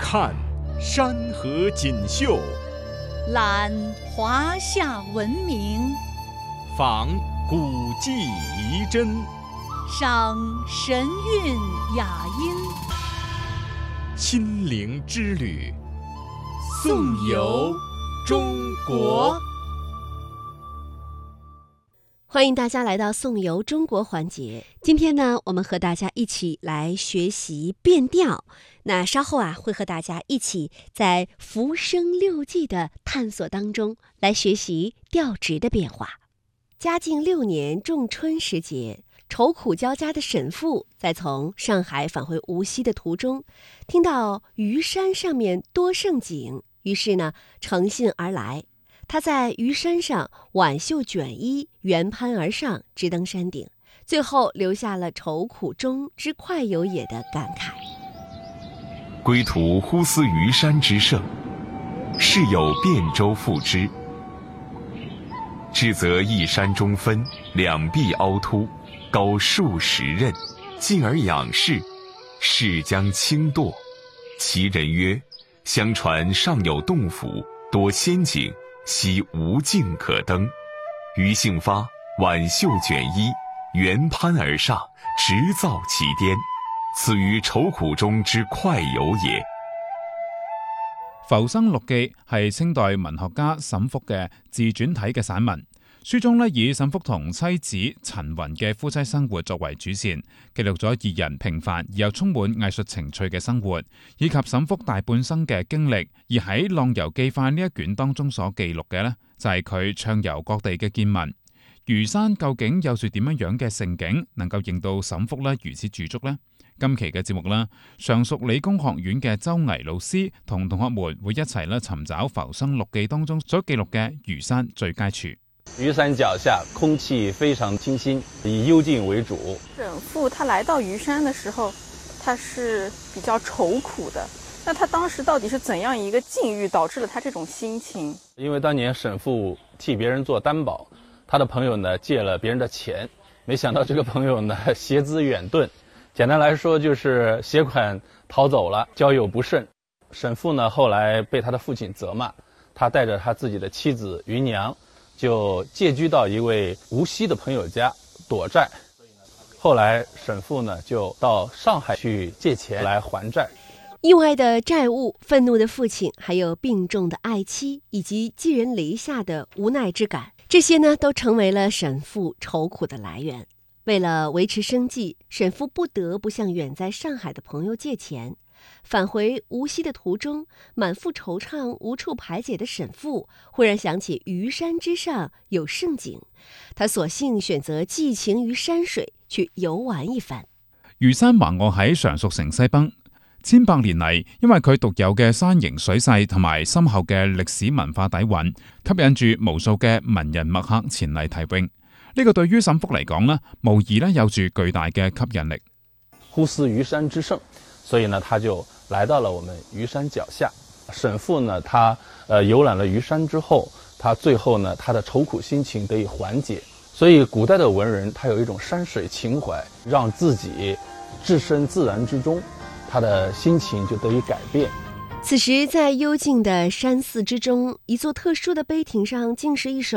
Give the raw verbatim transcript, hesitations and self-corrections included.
看山河锦绣， 览华夏文明， 访古迹遗珍， 赏神韵雅音。 亲临之旅，颂游中国。 欢迎大家来到颂游中国环节。今天呢，我们和大家一起来学习变调。那稍后啊，会和大家一起在浮生六记的探索当中来学习调值的变化。嘉靖六年仲春时节，愁苦交加的沈复在从上海返回无锡的途中，听到虞山上面多胜景，于是呢，乘兴而来。他在虞山上挽袖卷衣，原攀而上，直登山顶，最后留下了愁苦中之快有也的感慨。 归途忽思虞山之胜，事有汴州赋之。至则一山中分，两壁凹凸，高数十仞，进而仰视，势将倾堕。其人曰：相传上有洞府，多仙景，悉无径可登。于兴发，挽袖卷衣，原攀而上，直造其巅。此於愁苦中之快有也。 《浮生六記》係清代文學家沈復嘅自傳體嘅散文。書中咧以沈復同妻子陳雲嘅夫妻生活作為主線，記錄咗二人平凡而又充滿藝術情趣嘅生活，以及沈復大半生嘅經歷。而喺《浪遊記快》呢一卷當中所記錄嘅呢，就係佢暢遊各地嘅見聞。虞山究竟有住點樣樣嘅盛景，能夠令到沈復咧如此駐足呢？今期嘅節目啦，常熟理工學院嘅周巍老師同同學們會一齊咧尋找《浮生六記》當中所記錄嘅虞山最佳處。 虞山腳下空氣非常清新，以幽靜為主。 沈復他來到虞山的時候，他是比較愁苦的。那他當時到底是怎樣一個境遇導致了他這種心情？ 因為當年沈復替別人做擔保，他的朋友呢借了別人的錢，沒想到這個朋友呢攜資遠遁。簡單來說就是攜款逃走了，交友不慎。沈復呢後來被他的父親責罵，他帶着他自己的妻子芸娘就借居到一位無錫的朋友家躲債。後來沈復呢就到上海去借錢來還債。 意外的債務、憤怒的父親，還有病重的愛妻，以及寄人籬下的無奈之感，這些呢都成為了沈復愁苦的來源。為了維持生計，沈復不得不向遠在上海的朋友借錢。返回無錫的途中，滿腹惆悵無處排解的沈復忽然想起虞山之上有勝景，他索性選擇寄情於山水，去遊玩一番。 虞山橫臥喺常熟城西北，千百年嚟，因為佢獨有嘅山形水勢同埋深厚嘅歷史文化底蘊，吸引住無數嘅文人墨客前嚟題詠。呢個對於沈復嚟講呢，無疑咧有住巨大嘅吸引力。 忽思虞山之勝，所以呢，他就來到了我們虞山腳下。沈復呢，他呃遊覽了虞山之後，他最後呢，他的愁苦心情得以緩解。所以古代的文人，他有一種山水情懷，讓自己置身自然之中，他的心情就得以改變。 此時在幽靜的山寺之中，一座特殊的碑亭上，竟是一首